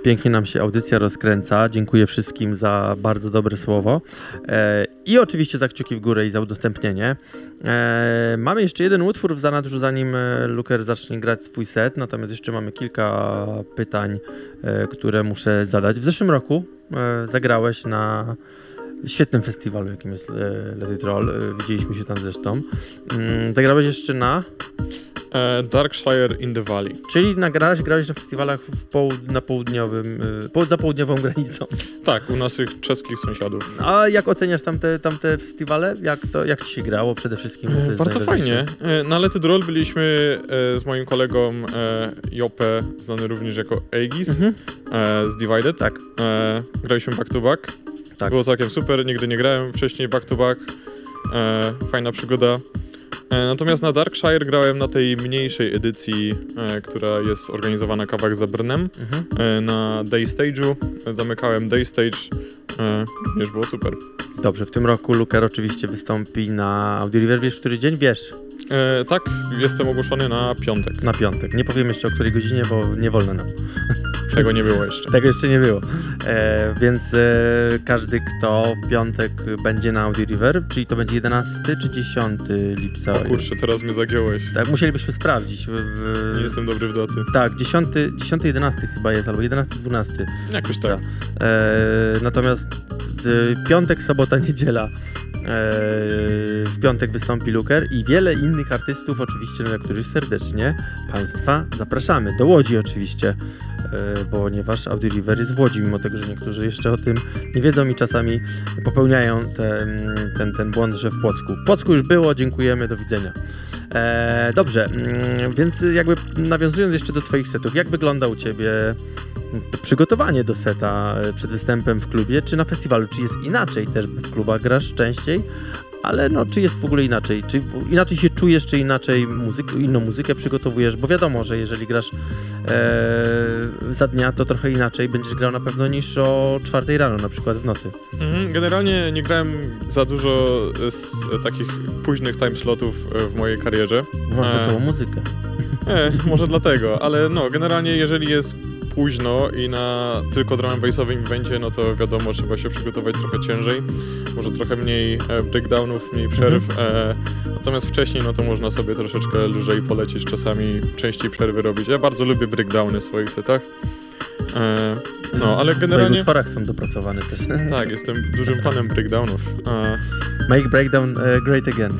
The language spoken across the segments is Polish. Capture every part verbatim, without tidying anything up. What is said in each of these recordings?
Pięknie nam się audycja rozkręca. Dziękuję wszystkim za bardzo dobre słowo. E, I oczywiście za kciuki w górę i za udostępnienie. E, mamy jeszcze jeden utwór w zanadrzu, zanim Luker zacznie grać swój set. Natomiast jeszcze mamy kilka pytań, e, które muszę zadać. W zeszłym roku e, zagrałeś na świetnym festiwalu, jakim jest Let It Roll. E, widzieliśmy się tam zresztą. E, zagrałeś jeszcze na... Darkshire in the Valley. Czyli nagrałeś, grałeś na festiwalach w połud- na południowym, po, za południową granicą. Tak, u naszych czeskich sąsiadów. A jak oceniasz tamte, tamte festiwale? Jak, to, jak ci się grało przede wszystkim? E, bardzo fajnie. E, na Let It Roll byliśmy e, z moim kolegą e, Jope, znany również jako Aegis, mhm. e, z Divided. Tak. E, graliśmy back to back. Tak. Było całkiem super, nigdy nie grałem wcześniej back to back. E, fajna przygoda. Natomiast na Darkshire grałem na tej mniejszej edycji, e, która jest organizowana kawałek za Brnem, mhm. e, na Day Stage'u. Zamykałem Day Stage, e, już było super. Dobrze, w tym roku Luker oczywiście wystąpi na Audioliver. Wiesz, w który dzień? Wiesz? E, tak, jestem ogłoszony na piątek. Na piątek. Nie powiem jeszcze o której godzinie, bo nie wolno nam. Tego nie było jeszcze. Tego jeszcze nie było. E, więc e, każdy, kto w piątek będzie na Audioliver, czyli to będzie jedenastego czy dziesiątego lipca. O kurczę, teraz mnie zagiąłeś. Tak, musielibyśmy sprawdzić. W, w... Nie jestem dobry w daty. Tak, dziesiątego, dziesiątego jedenastego chyba jest, albo jedenastego dwunastego. Jakoś tak. E, natomiast e, piątek, sobota, niedziela. W piątek wystąpi Luker i wiele innych artystów, oczywiście, na których serdecznie Państwa zapraszamy. Do Łodzi oczywiście, ponieważ Audioliver jest w Łodzi, mimo tego, że niektórzy jeszcze o tym nie wiedzą i czasami popełniają te, ten, ten błąd, że w Płocku. W Płocku już było, dziękujemy, do widzenia. E, dobrze, więc jakby nawiązując jeszcze do Twoich setów, jak wygląda u Ciebie przygotowanie do seta przed występem w klubie, czy na festiwalu? Czy jest inaczej też, bo w klubach grasz częściej, ale no, czy jest w ogóle inaczej? Czy inaczej się czujesz, czy inaczej muzyk- inną muzykę przygotowujesz? Bo wiadomo, że jeżeli grasz e, za dnia, to trochę inaczej będziesz grał na pewno niż o czwartej rano, na przykład w nocy. Mhm, generalnie nie grałem za dużo z takich późnych timeslotów w mojej karierze. Masz e, wesołą muzykę. E, może dlatego, ale no, generalnie jeżeli jest późno i na tylko drum and bassowym evencie, no to wiadomo, trzeba się przygotować trochę ciężej, może trochę mniej e, breakdownów, mniej przerw, mm-hmm. e, natomiast wcześniej, no to można sobie troszeczkę lżej polecieć, czasami częściej przerwy robić. Ja bardzo lubię breakdowny w swoich setach, e, no ale generalnie... W twoich utworach są dopracowane też. Tak, jestem dużym fanem breakdownów. E, Make breakdown uh, great again.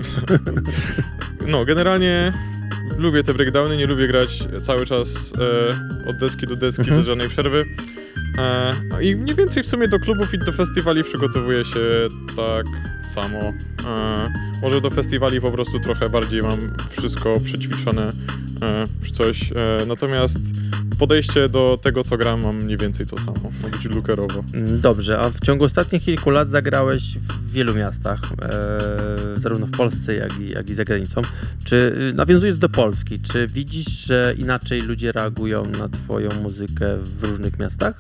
No, generalnie lubię te breakdowny, nie lubię grać cały czas e, od deski do deski mhm. bez żadnej przerwy. E, I mniej więcej w sumie do klubów i do festiwali przygotowuję się tak samo. E, może do festiwali po prostu trochę bardziej mam wszystko przećwiczone e, czy coś. E, natomiast podejście do tego, co gram, mam mniej więcej to samo. Ma być lukerowo. Dobrze, a w ciągu ostatnich kilku lat zagrałeś w wielu miastach, e, zarówno w Polsce, jak i, jak i za granicą. Czy, nawiązując do Polski, czy widzisz, że inaczej ludzie reagują na twoją muzykę w różnych miastach?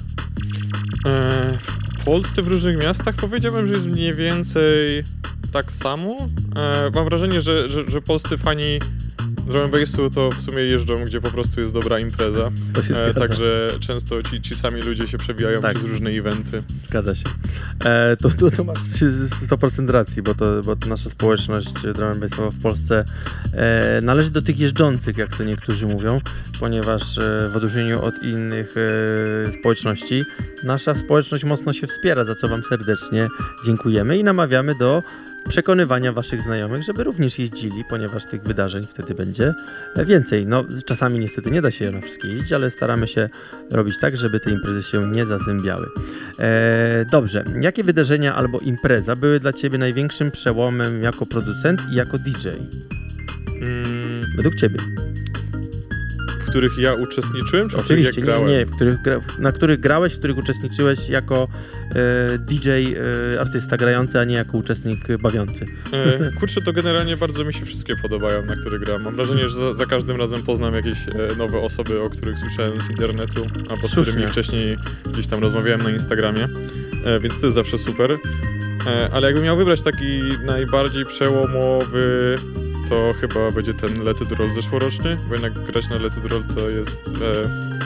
E, w Polsce, w różnych miastach powiedziałbym, że jest mniej więcej tak samo. E, mam wrażenie, że, że, że polscy fani drum and bassu to w sumie jeżdżą, gdzie po prostu jest dobra impreza. To się e, także często ci, ci sami ludzie się przebijają tak. przez różne eventy. Zgadza się. E, to, to, to masz sto procent racji, bo, to, bo to nasza społeczność drum and bassowa w Polsce e, należy do tych jeżdżących, jak to niektórzy mówią, ponieważ e, w odróżnieniu od innych e, społeczności nasza społeczność mocno się wspiera, za co wam serdecznie dziękujemy i namawiamy do przekonywania waszych znajomych, żeby również jeździli, ponieważ tych wydarzeń wtedy będzie więcej. No, czasami niestety nie da się na wszystkie jeździć, ale staramy się robić tak, żeby te imprezy się nie zazębiały. E, dobrze, jakie wydarzenia albo impreza były dla ciebie największym przełomem jako producent i jako D J? Hmm. Według ciebie? W których ja uczestniczyłem, czy Oczywiście, w których ja grałem? Nie, nie w których, na których grałeś, w których uczestniczyłeś jako e, D J, e, artysta grający, a nie jako uczestnik bawiący. E, kurczę, to generalnie bardzo mi się wszystkie podobają, na których gram. Mam wrażenie, że za, za każdym razem poznam jakieś e, nowe osoby, o których słyszałem z internetu, albo z którymi wcześniej gdzieś tam rozmawiałem na Instagramie, e, więc to jest zawsze super. E, ale jakbym miał wybrać taki najbardziej przełomowy, to chyba będzie ten Let It Roll zeszłoroczny, bo jednak grać na Let It Roll to jest e,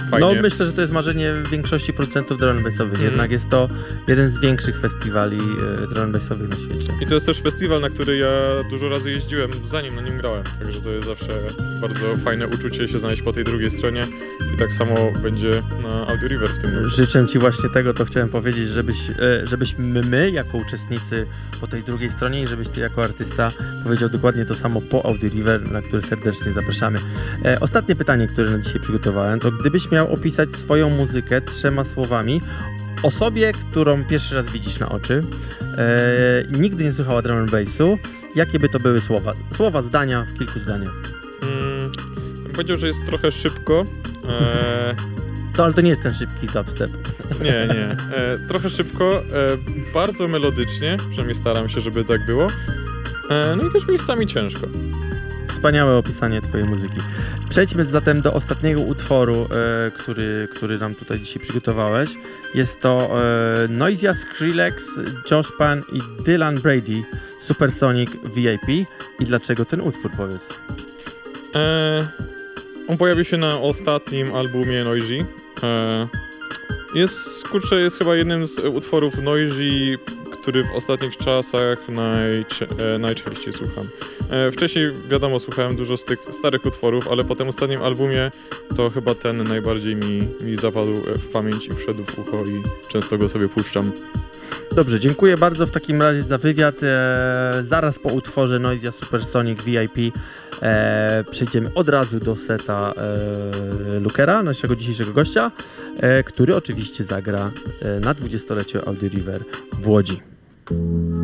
fajnie. No myślę, że to jest marzenie większości producentów drum and bassowych, Mhm. jednak jest to jeden z większych festiwali e, drum and bassowych na świecie. I to jest też festiwal, na który ja dużo razy jeździłem, zanim na nim grałem. Także to jest zawsze bardzo fajne uczucie się znaleźć po tej drugiej stronie. I tak samo będzie na Audio River w tym roku. Życzę Ci właśnie tego, to chciałem powiedzieć, żebyś, e, żebyśmy my jako uczestnicy po tej drugiej stronie i żebyś Ty jako artysta powiedział dokładnie to samo po Audio River, na który serdecznie zapraszamy. E, ostatnie pytanie, które na dzisiaj przygotowałem, to gdybyś miał opisać swoją muzykę trzema słowami osobie, którą pierwszy raz widzisz na oczy, e, nigdy nie słuchała drum and bassu, jakie by to były słowa? Słowa, zdania, w kilku zdaniach. Mm, bym powiedział, że jest trochę szybko. E, To, ale to nie jest ten szybki dubstep. nie, nie. E, trochę szybko, e, bardzo melodycznie, przynajmniej staram się, żeby tak było. E, no i też miejscami ciężko. Wspaniałe opisanie Twojej muzyki. Przejdźmy zatem do ostatniego utworu, e, który, który nam tutaj dzisiaj przygotowałeś. Jest to e, Noisia, Skrillex, Josh Pan i Dylan Brady, Supersonic V I P. I dlaczego ten utwór, powiedz? E, on pojawił się na ostatnim albumie Noisy. E, jest, kurczę, jest chyba jednym z utworów Noisy, który w ostatnich czasach najcie, e, najczęściej słucham. E, wcześniej, wiadomo, słuchałem dużo z tych starych utworów, ale po tym ostatnim albumie to chyba ten najbardziej mi, mi zapadł w pamięć i wszedł w ucho i często go sobie puszczam. Dobrze, dziękuję bardzo w takim razie za wywiad. E, zaraz po utworze Noisia Supersonic V I P e, przejdziemy od razu do seta e, Lookera, naszego dzisiejszego gościa, e, który oczywiście zagra e, na dwudziestolecie Audio River w Łodzi.